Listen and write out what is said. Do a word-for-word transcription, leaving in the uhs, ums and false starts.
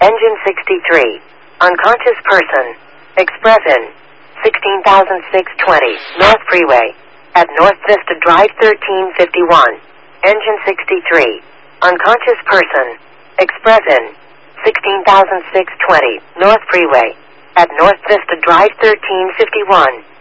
Engine sixty-three. Unconscious person. Express in. sixteen thousand six hundred twenty. North Freeway. At North Vista Drive thirteen fifty-one. Engine sixty-three. Unconscious person. Express in. sixteen thousand six hundred twenty. North Freeway. At North Vista Drive thirteen fifty-one.